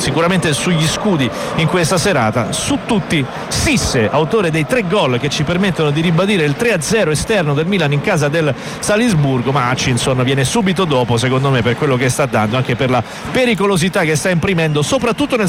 sicuramente sugli scudi in questa serata. Su tutti Sisse, autore dei 3 gol che ci permettono di ribadire il 3-0 esterno del Milan in casa del Salisburgo, ma Hutchinson viene subito dopo, secondo me, per quello che sta dando, anche per la pericolosità che sta imprimendo soprattutto nel